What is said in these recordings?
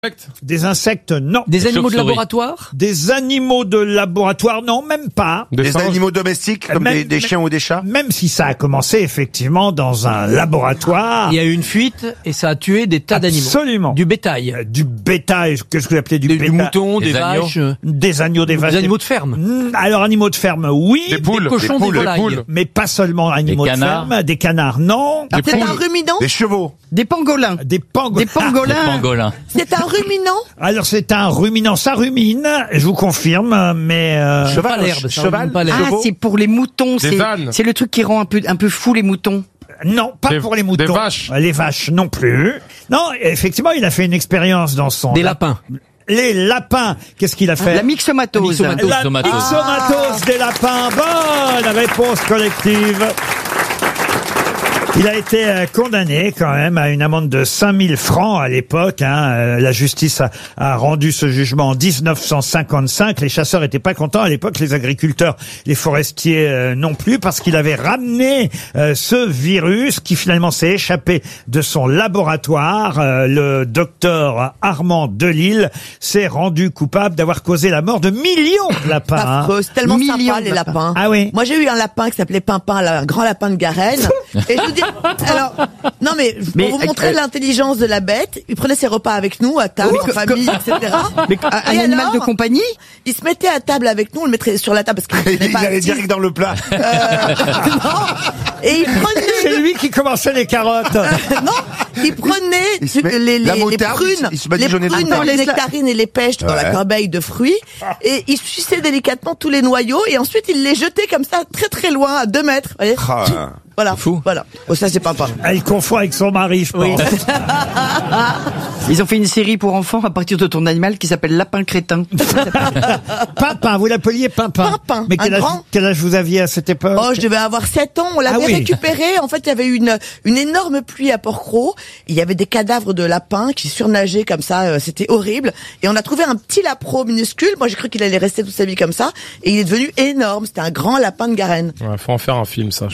Des insectes, non. Des animaux de chauves-souris. laboratoire? Des animaux de laboratoire, non, même pas. Des animaux domestiques, comme Même- des chiens ou des chats? Même si ça a commencé effectivement dans un laboratoire. Il y a eu une fuite et ça a tué des tas d'animaux. Absolument. Du bétail. Du bétail, qu'est-ce que vous appelez du Du bétail? mouton, Des des agneaux. vaches. Des agneaux, des vaches. Des animaux de ferme. Alors, animaux de ferme, oui. Des poules, Des cochons, des volailles. Mais pas seulement animaux de canards. ferme. Des canards, non. des C'est un poules, ruminant. Des chevaux? Des pangolins. Des pangolins. Des pangolins. Pangolin. C'est un ruminant. Alors, c'est un ruminant. Ça rumine, je vous confirme, mais... Pas l'herbe, ça cheval, rumine pas l'herbe. Ah, c'est pour les moutons. Des ânes. C'est le truc qui rend un peu fou les moutons. Non, pas Des- pour les moutons. des vaches. Les vaches non plus. Non, effectivement, il a fait une expérience dans son... Des lapins. Les lapins. Qu'est-ce qu'il a fait? La myxomatose. La myxomatose. La Myxomatose. myxomatose des lapins. Bonne réponse collective. Il a été condamné quand même à une amende de 5000 francs à l'époque. La justice a rendu ce jugement en 1955. Les chasseurs étaient pas contents à l'époque, les agriculteurs, les forestiers non plus, parce qu'il avait ramené ce virus qui finalement s'est échappé de son laboratoire. Le docteur Armand Delille s'est rendu coupable d'avoir causé la mort de millions de lapins. hein. Affreux, c'est tellement Millions sympa de les lapins. lapins. Ah oui. Moi j'ai eu un lapin qui s'appelait Pimpin, un grand lapin de Garenne. Et je vous dis, alors, non mais Mais, pour vous montrer l'intelligence de la bête, il prenait ses repas avec nous à table, en famille, etc. Mais un Et animal alors, de compagnie? Il se mettait à table avec nous, on le mettrait sur la table parce qu'il Il n'est pas allait actif. direct dans le plat. Et il prenait C'est lui qui commençait les carottes. non, il prenait Il se met- les la les moutarde, prunes, il se les badigeonnait prunes, dedans. les nectarines et les pêches dans la Ouais. corbeille de fruits, et il suçait délicatement tous les noyaux, et ensuite il les jetait comme ça très très loin, à 2 mètres. Vous voyez Ah. voilà, C'est fou. voilà. Oh, ça c'est Pimpin. Elle confond avec son mari, je pense. Ils ont fait une série pour enfants à partir de ton animal qui s'appelle Lapin Crétin. Pimpin, vous l'appeliez Pimpin. Pimpin, Mais un grand. quel âge vous aviez à cette époque? Oh, je devais avoir 7 ans. On l'avait Ah oui. récupéré. En fait, il y avait une énorme pluie à Port-Cros. Il y avait des cadavres de lapins qui surnageaient comme ça. C'était horrible. Et on a trouvé un petit lapro minuscule. Moi, j'ai cru qu'il allait rester toute sa vie comme ça. Et il est devenu énorme. C'était un grand lapin de Garenne. Ouais, faut en faire un film, ça.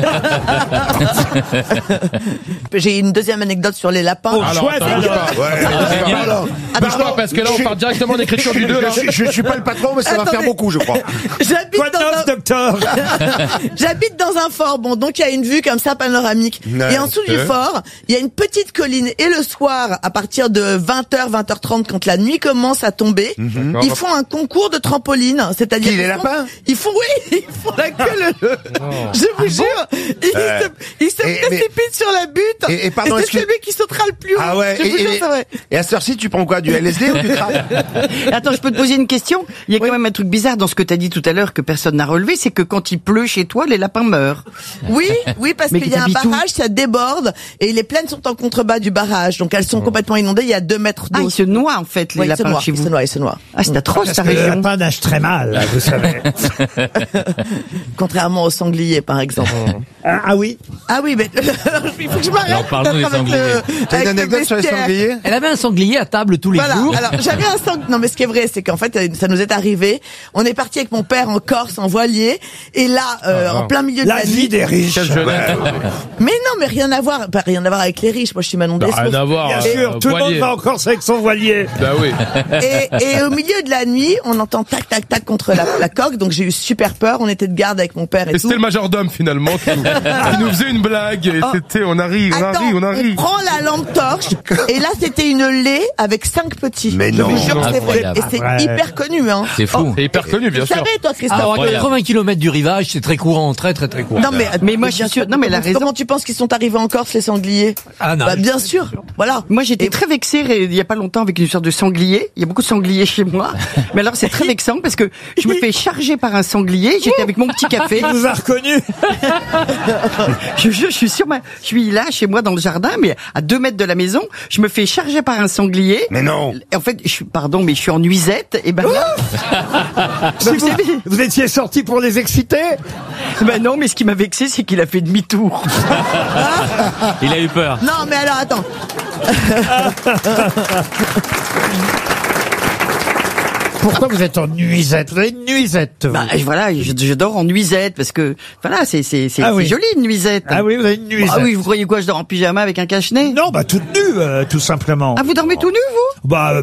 J'ai une deuxième anecdote sur les lapins. Oh, Alors, chouette, attends, alors. Ouais. Bouge pas, parce que là, on part directement d'écriture du 2, là. Je suis pas le patron, mais ça va Attendez. faire beaucoup, je crois. J'habite Quoi de neuf, docteur? J'habite dans un fort, bon, donc il y a une vue comme ça panoramique. Ouais. Et en dessous du fort, il y a une petite colline. Et le soir, à partir de 20h, 20h30, quand la nuit commence à tomber, ils font un concours de trampoline. C'est-à-dire Qui, les qu'ils font- lapins Ils font, oui, ils font la queue le. Je vous jure, ils se Et- mais- précipitent sur la butte. Et pardon, c'est excuse- celui qui sautera le plus haut. Ah ouais, Je vous jure, c'est vrai. et à cette heure-ci, tu prends quoi? Du LSD ou du crack? Attends, je peux te poser une question? Il y a quand même un truc bizarre dans ce que t'as dit tout à l'heure que personne n'a relevé, c'est que quand il pleut chez toi, les lapins meurent. Oui, oui, parce Mais qu'il y a un t'habites où barrage, ça déborde, et les plaines sont en contrebas du barrage. Donc elles sont complètement inondées, il y a 2 mètres Ah, d'eau. ils se noient en fait, les Ouais, ils se lapins noient, chez ils se vous. noient, ils se noient. Ah, c'est atroce ta Le région. lapin nage très mal, vous savez. Contrairement aux sangliers, par exemple. Ah oui? Ah oui, mais il faut que je m'arrête. Alors, parlons des avec sangliers. T'as une avec le anecdote sur les bestiaire. sangliers? Elle avait un sanglier à table tous les Voilà. jours. Alors j'avais un sanglier. Non, mais ce qui est vrai, c'est qu'en fait, ça nous est arrivé. On est parti avec mon père en Corse en voilier, et là, en plein milieu de La la vie nuit. des riches. Quelle jeunesse. Mais non, mais rien à voir. Pas rien à voir avec les riches. Moi, je suis Manon Bah, Descos. rien à voir. Bien sûr, tout le monde voilier. va en Corse avec son voilier. Bah oui. Et au milieu de la nuit, on entend tac tac tac contre la coque. Donc j'ai eu super peur. On était de garde avec mon père et Et tout. c'était le majordome, finalement, qui nous faisait une blague. Et c'était, on a ri, on a Attends, ri, on a ri. prend la lampe torche et là c'était une lait avec 5 petits. Mais Je non. vous jure que c'est vrai. Incroyable. Et c'est Ouais. hyper connu, hein. C'est fou. Et hyper connu, bien Tu sûr. savais, toi, Christophe? Alors, à Incroyable. 80 km du rivage, c'est très courant, très très très courant. Non mais moi, je suis sûre- non, mais elle a raison. Comment tu penses qu'ils sont arrivés en Corse, les sangliers? Ah non. Bah, bien sûr. Voilà. Moi, j'étais Et- très vexée il y a pas longtemps avec une sorte de sanglier. Il y a beaucoup de sangliers chez moi. Mais alors, c'est très vexant parce que je me fais charger par un sanglier. J'étais avec mon petit café. Il vous a reconnu. Je suis sur je suis là, chez moi, dans le jardin, mais à 2 mètres de la maison. Je me fais charger par un sanglier. Mais non. En fait, pardon, mais je suis en nuisette. Et ben là, Si vous étiez sorti pour les exciter? ben non, mais ce qui m'a vexé, c'est qu'il a fait demi-tour. Il a eu peur. Non mais alors attends. Pourquoi vous êtes en nuisette? Vous avez une nuisette, vous. Bah, voilà, je dors en nuisette parce que voilà, c'est Ah oui. joli une nuisette. Ah oui, vous avez une nuisette. Ah oui, vous croyez quoi, je dors en pyjama avec un cache-nez? Non, bah toute nue, tout simplement. Ah, vous dormez tout nu, vous? Bah